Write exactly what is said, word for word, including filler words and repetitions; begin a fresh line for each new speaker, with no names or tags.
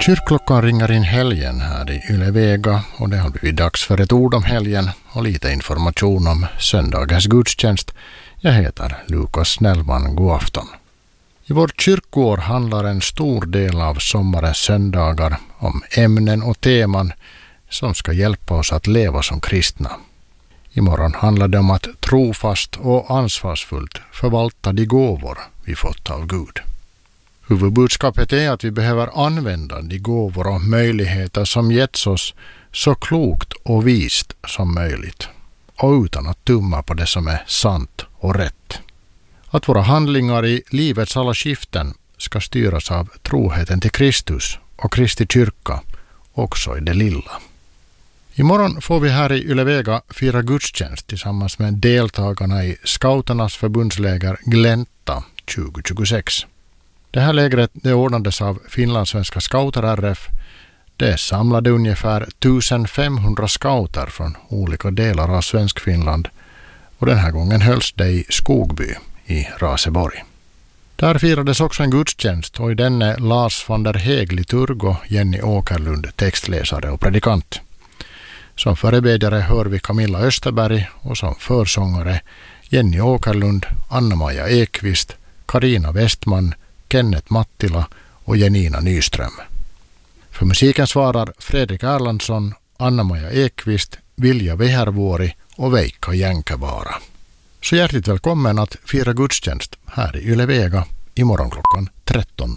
Kyrkklockan ringer in helgen här i Yle Vega och det har blivit dags för ett ord om helgen och lite information om söndagens gudstjänst. Jag heter Lukas Snellman, god afton. I vårt kyrkoår handlar en stor del av sommarens söndagar om ämnen och teman som ska hjälpa oss att leva som kristna. Imorgon handlar det om att trofast och ansvarsfullt förvalta de gåvor vi fått av Gud. Huvudbudskapet är att vi behöver använda de gåvor och möjligheter som getts oss så klokt och vist som möjligt och utan att tumma på det som är sant och rätt. Att våra handlingar i livets alla skiften ska styras av troheten till Kristus och Kristi kyrka också i det lilla. Imorgon får vi här i Yle Vega fira gudstjänst tillsammans med deltagarna i Scouternas förbundsläger Glänta tjugo tjugosex. Det här lägret det ordnades av Finlandssvenska Scouter R F. Det samlade ungefär femtonhundra scouter från olika delar av Svenskfinland och den här gången hölls det i Skogby i Raseborg. Där firades också en gudstjänst och i den är Lars van der Heg liturg och Jenny Åkerlund textläsare och predikant. Som förebedjare hör vi Camilla Österberg och som försångare Jenny Åkerlund, Anna-Maja Ekvist, Karina Westman, Kenneth Mattila och Janina Nyström. För musiken svarar Fredrik Erlandsson, Anna-Maja Ekvist, Vilja Vehervuori och Veikka Jänkevara. Så hjärtligt välkommen att fira gudstjänst här i Yle Vega imorgon klockan tretton.